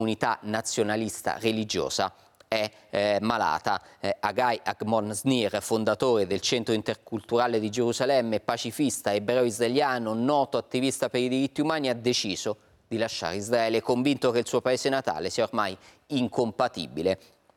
comunità nazionalista religiosa è malata. Hagai Agmon Snir, fondatore del Centro Interculturale di Gerusalemme, pacifista ebreo-israeliano, noto attivista per i diritti umani, ha deciso di lasciare Israele, convinto che il suo paese natale sia ormai incompatibile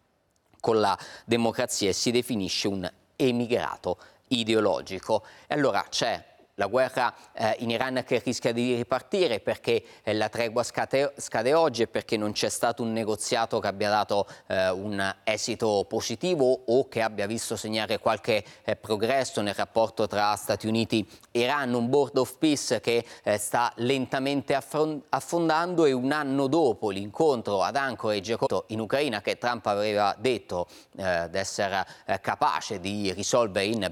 con la democrazia e si definisce un emigrato ideologico. E allora c'è la guerra in Iran che rischia di ripartire perché la tregua scade oggi e perché non c'è stato un negoziato che abbia dato un esito positivo o che abbia visto segnare qualche progresso nel rapporto tra Stati Uniti e Iran, un board of peace che sta lentamente affondando, e un anno dopo l'incontro ad Anchorage in Ucraina, che Trump aveva detto d'essere capace di risolvere in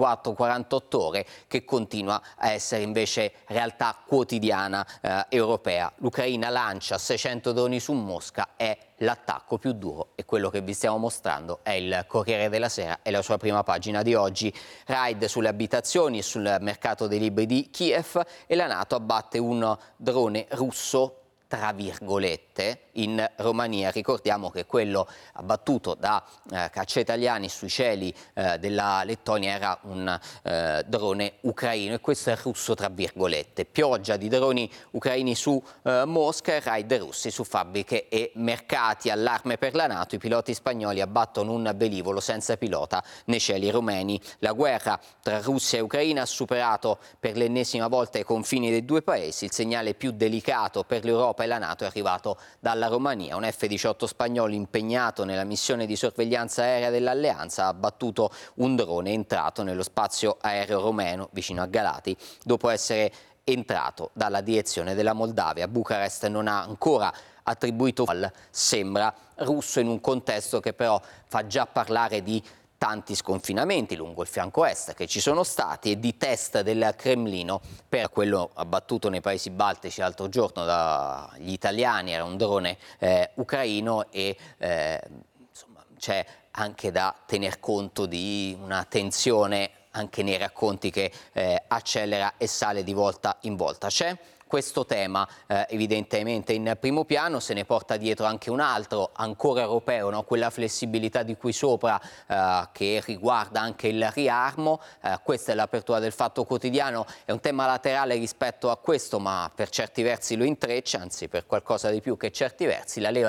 24-48 ore, che continua a essere invece realtà quotidiana europea. L'Ucraina lancia 600 droni su Mosca, è l'attacco più duro, e quello che vi stiamo mostrando è il Corriere della Sera e la sua prima pagina di oggi. Raid sulle abitazioni e sul mercato dei libri di Kiev, e la NATO abbatte un drone russo, tra virgolette, in Romania. Ricordiamo che quello abbattuto da caccia italiani sui cieli della Lettonia era un drone ucraino, e questo è russo tra virgolette. Pioggia di droni ucraini su Mosca e raid russi su fabbriche e mercati. Allarme per la NATO, i piloti spagnoli abbattono un velivolo senza pilota nei cieli romeni. La guerra tra Russia e Ucraina ha superato per l'ennesima volta i confini dei due paesi. Il segnale più delicato per l'Europa e la NATO è arrivato dalla Romania. Un F-18 spagnolo impegnato nella missione di sorveglianza aerea dell'Alleanza ha abbattuto un drone entrato nello spazio aereo romeno vicino a Galati, dopo essere entrato dalla direzione della Moldavia. Bucarest non ha ancora attribuito al sembra russo, in un contesto che però fa già parlare di tanti sconfinamenti lungo il fianco est che ci sono stati, e di test del Cremlino per quello abbattuto nei paesi baltici l'altro giorno dagli italiani. Era un drone ucraino, e insomma c'è anche da tener conto di una tensione anche nei racconti che accelera e sale di volta in volta. C'è questo tema evidentemente in primo piano, se ne porta dietro anche un altro, ancora europeo, no? Quella flessibilità di cui sopra, che riguarda anche il riarmo. Questa è l'apertura del Fatto Quotidiano, è un tema laterale rispetto a questo, ma per certi versi lo intreccia, anzi per qualcosa di più che certi versi. La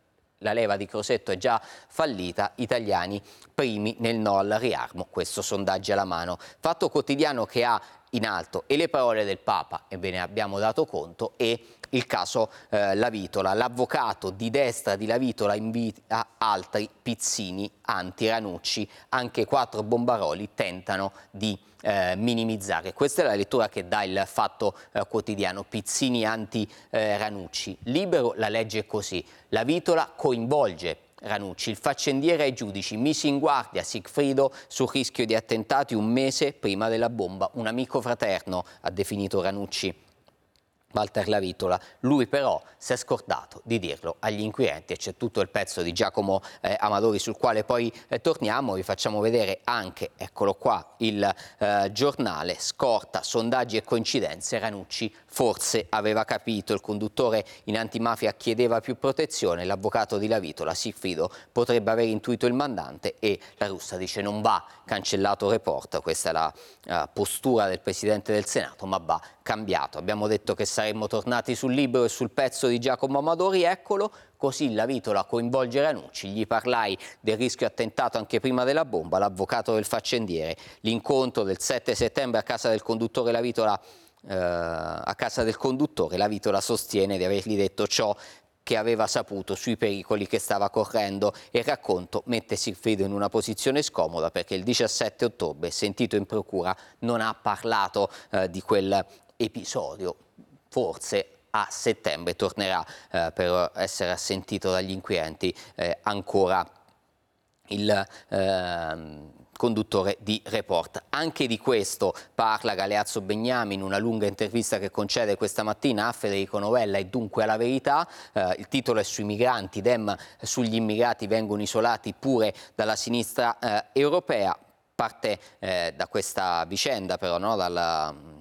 leva di Crosetto è già fallita, italiani primi nel no al riarmo, questo sondaggi alla mano. Fatto Quotidiano che ha in alto e le parole del Papa, e ve ne abbiamo dato conto, e il caso Lavitola. L'avvocato di destra di Lavitola invita altri pizzini anti-Ranucci, anche 4 bombaroli tentano di minimizzare. Questa è la lettura che dà il Fatto Quotidiano. Pizzini anti-Ranucci. Libero la legge così. Lavitola coinvolge Ranucci, il faccendiere ai giudici, misi in guardia Sigfrido sul rischio di attentati un mese prima della bomba. Un amico fraterno, ha definito Ranucci Walter Lavitola. Lui però si è scordato di dirlo agli inquirenti, e c'è tutto il pezzo di Giacomo Amadori sul quale poi torniamo. Vi facciamo vedere anche, eccolo qua, il giornale. Scorta, sondaggi e coincidenze, Ranucci forse aveva capito, il conduttore in antimafia chiedeva più protezione, l'avvocato di Lavitola, Sigfrido, potrebbe aver intuito il mandante, e la Russa dice non va cancellato report. Questa è la postura del Presidente del Senato, ma va cambiato. Abbiamo detto che saremmo tornati sul Libero e sul pezzo di Giacomo Amadori, eccolo. Così Lavitola coinvolge Ranucci, gli parlai del rischio attentato anche prima della bomba, l'avvocato del faccendiere. L'incontro del 7 settembre a casa del conduttore Lavitola, Lavitola sostiene di avergli detto ciò che aveva saputo sui pericoli che stava correndo, e il racconto mette Sigfrido in una posizione scomoda, perché il 17 ottobre, sentito in procura, non ha parlato di quel episodio. Forse a settembre tornerà per essere assentito dagli inquirenti ancora il conduttore di Report. Anche di questo parla Galeazzo Beniami in una lunga intervista che concede questa mattina a Federico Novella e Dunque alla Verità. Il titolo è sui migranti, Dem sugli immigrati vengono isolati pure dalla sinistra europea. Parte da questa vicenda però, no?